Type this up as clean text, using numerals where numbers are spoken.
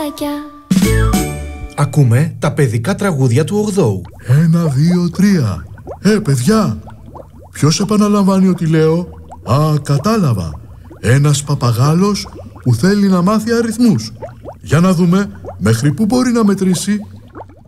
παιδάκια. Ακούμε τα παιδικά τραγούδια του 8ου. 1, 2, 3. Παιδιά, ποιος επαναλαμβάνει ότι λέω? Α, κατάλαβα. Ένας παπαγάλος που θέλει να μάθει αριθμούς. Για να δούμε μέχρι πού μπορεί να μετρήσει.